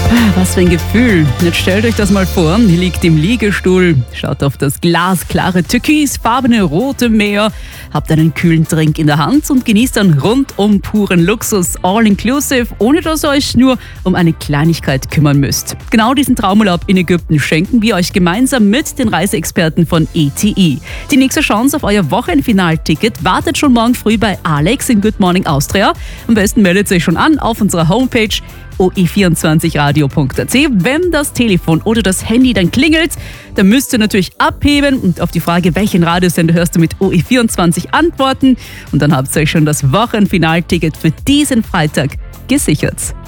Was für ein Gefühl. Jetzt stellt euch das mal vor, ihr liegt im Liegestuhl, schaut auf das glasklare türkisfarbene rote Meer, habt einen kühlen Drink in der Hand und genießt dann rundum puren Luxus, all inclusive, ohne dass ihr euch nur um eine Kleinigkeit kümmern müsst. Genau diesen Traumurlaub in Ägypten schenken wir euch gemeinsam mit den Reiseexperten von ETI. Die nächste Chance auf euer Wochenfinalticket wartet schon morgen früh bei Alex in Good Morning Austria. Am besten meldet euch schon an auf unserer Homepage oi24radio.at. Wenn das Telefon oder das Handy dann klingelt, dann müsst ihr natürlich abheben und auf die Frage, welchen Radiosender hörst du mit OE24 antworten. Und dann habt ihr euch schon das Wochenfinalticket für diesen Freitag gesichert.